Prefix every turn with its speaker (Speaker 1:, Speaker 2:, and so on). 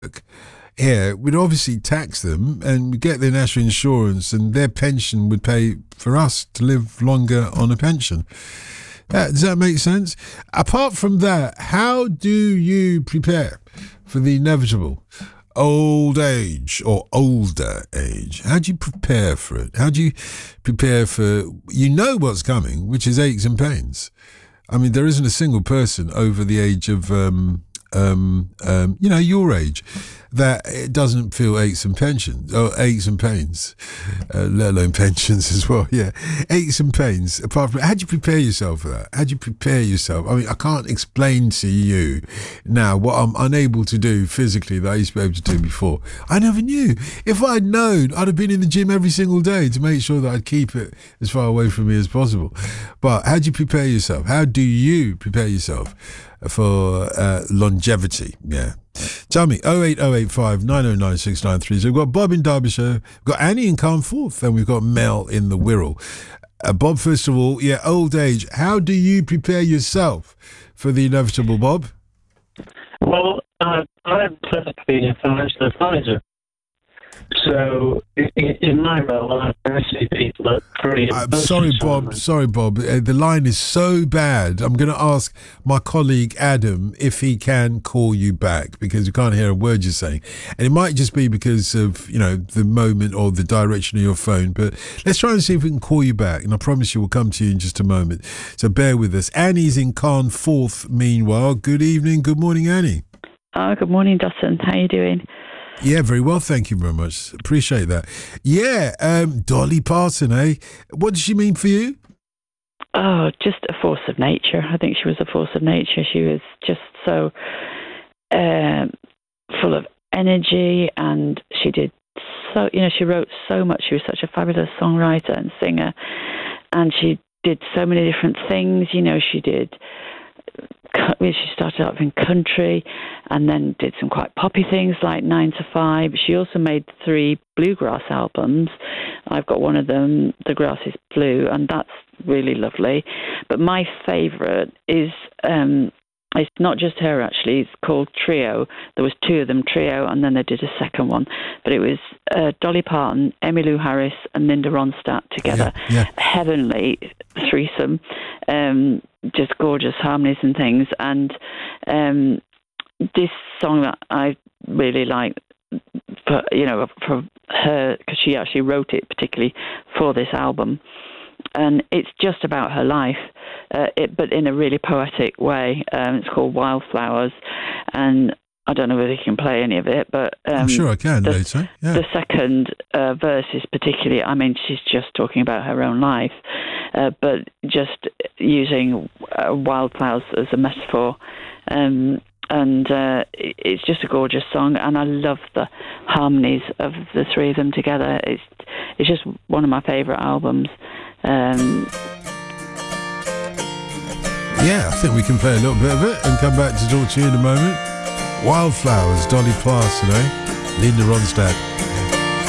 Speaker 1: here, we'd obviously tax them and get their national insurance, and their pension would pay for us to live longer on a pension. Does that make sense? Apart from that, how do you prepare for the inevitable old age or older age? How do you prepare for it? How do you prepare for, what's coming, which is aches and pains? I mean, there isn't a single person over the age of, your age, that it doesn't feel aches and pains, let alone pensions as well. Yeah, aches and pains. Apart from, how do you prepare yourself for that? How do you prepare yourself? I mean, I can't explain to you now what I'm unable to do physically that I used to be able to do before. I never knew. If I'd known, I'd have been in the gym every single day to make sure that I'd keep it as far away from me as possible. But how do you prepare yourself? How do you prepare yourself for longevity? Yeah. Tell me, 08085 909 693. So we've got Bob in Derbyshire, we've got Annie in Carnforth, and we've got Mel in the Wirral. Bob, first of all, old age. How do you prepare yourself for the inevitable, Bob?
Speaker 2: Well, I'm typically a financial advisor. So, in my role, I see people that pretty...
Speaker 1: I'm sorry, Bob. The line is so bad. I'm going to ask my colleague Adam if he can call you back, because we can't hear a word you're saying. And it might just be because of, the moment or the direction of your phone. But let's try and see if we can call you back. And I promise you we'll come to you in just a moment. So bear with us. Annie's in Carnforth, meanwhile. Good evening. Good morning, Annie.
Speaker 3: Oh, good morning, Dustin. How are you doing?
Speaker 1: Yeah, very well, thank you very much. Appreciate that. Yeah, Dolly Parton, eh? What does she mean for you?
Speaker 3: Oh, just a force of nature. I think she was a force of nature. She was just so full of energy, and she did so, she wrote so much. She was such a fabulous songwriter and singer, and she did so many different things. She started off in country and then did some quite poppy things like 9 to 5. She also made 3 bluegrass albums. I've got one of them, The Grass is Blue, and that's really lovely. But my favourite is, it's not just her actually, it's called Trio. There was 2 of them, Trio, and then they did a second one. But it was Dolly Parton, Emmylou Harris and Linda Ronstadt together.
Speaker 1: Yeah.
Speaker 3: Heavenly threesome. Just gorgeous harmonies and things. And this song that I really like, for her, because she actually wrote it particularly for this album. And it's just about her life, but in a really poetic way. It's called Wildflowers, and I don't know whether you can play any of it, but...
Speaker 1: I'm sure I can later. Yeah.
Speaker 3: The second verse is particularly... I mean, she's just talking about her own life, but just using wildflowers as a metaphor. And it's just a gorgeous song, and I love the harmonies of the 3 of them together. It's just one of my favourite albums.
Speaker 1: Yeah, I think we can play a little bit of it and come back to talk to you in a moment. Wildflowers, Dolly Parton, Linda Ronstadt.